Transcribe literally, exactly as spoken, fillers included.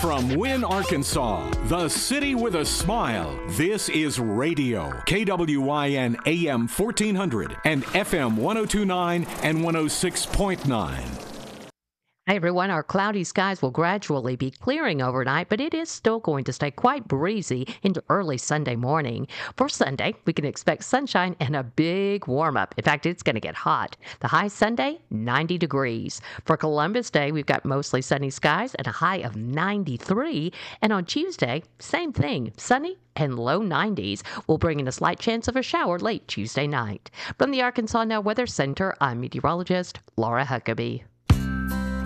From Wynne, Arkansas, the city with a smile. This is radio. K W Y N A M fourteen hundred and F M one oh two point nine and one oh six point nine. Hi, everyone. Our cloudy skies will gradually be clearing overnight, but it is still going to stay quite breezy into early Sunday morning. For Sunday, we can expect sunshine and a big warm-up. In fact, it's going to get hot. The high Sunday, ninety degrees. For Columbus Day, we've got mostly sunny skies and a high of ninety-three. And on Tuesday, same thing, sunny and low nineties. Will bring in a slight chance of a shower late Tuesday night. From the Arkansas Now Weather Center, I'm meteorologist Laura Huckabee.